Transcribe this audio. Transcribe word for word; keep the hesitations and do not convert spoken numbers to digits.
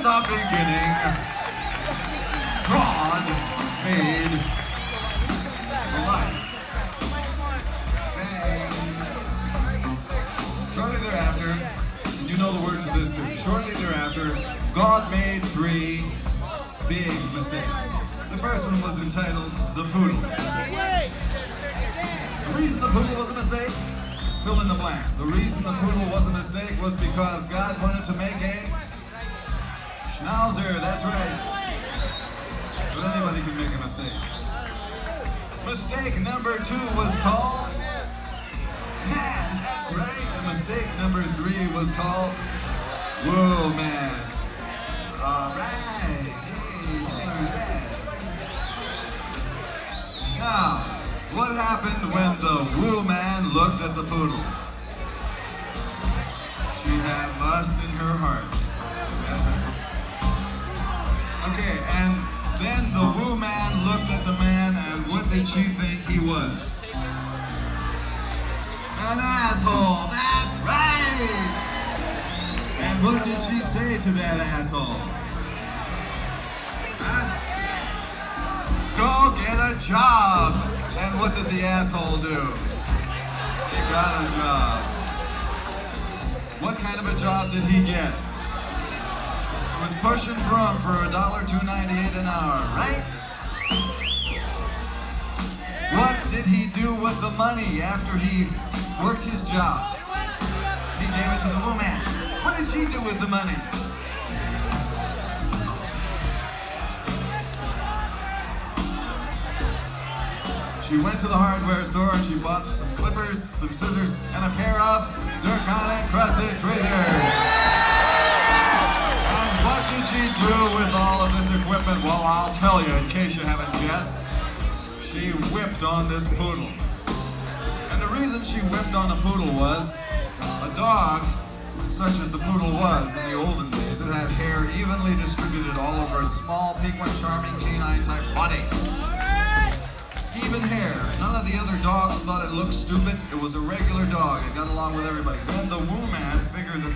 the beginning, God made the light. Shortly thereafter, and you know the words of this too, shortly thereafter, God made three big mistakes. The first one was entitled The Poodle. The reason the poodle was a mistake? Fill in the blanks. The reason the poodle was a mistake was because God wanted to make a schnauzer, that's right. But anybody can make a mistake. Mistake number two was called man, that's right. And mistake number three was called whoa man. Alright. Hey, hey, now, what happened when the woo man looked at the poodle? She had lust in her heart. That's right. Okay, and then the woo man looked at the man, and what did she think he was? An asshole, that's right! And what did she say to that asshole? Huh? Go get a job! And what did the asshole do? He got a job. What kind of a job did he get? He was pushing broom for a dollar two ninety-eight an hour, right? What did he do with the money after he worked his job? He gave it to the woman. What did she do with the money? She went to the hardware store and she bought some clippers, some scissors, and a pair of zircon encrusted tweezers. And what did she do with all of this equipment? Well, I'll tell you in case you haven't guessed. She whipped on this poodle. And the reason she whipped on a poodle was a dog, such as the poodle was in the olden days, it had hair evenly distributed all over its small, piquant, charming, canine-type body. Even hair. None of the other dogs thought it looked stupid. It was a regular dog. It got along with everybody. Then the woo man figured that